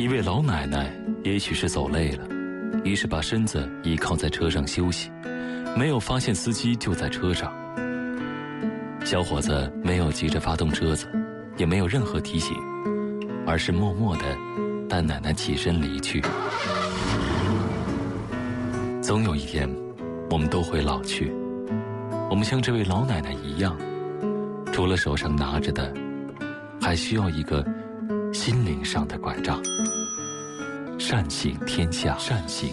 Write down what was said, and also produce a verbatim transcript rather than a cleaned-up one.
一位老奶奶也许是走累了，于是把身子倚靠在车上休息，没有发现司机就在车上。小伙子没有急着发动车子，也没有任何提醒，而是默默地带奶奶起身离去。总有一天，我们都会老去，我们像这位老奶奶一样，除了手上拿着的，还需要一个心灵上的拐杖。善行天下，善行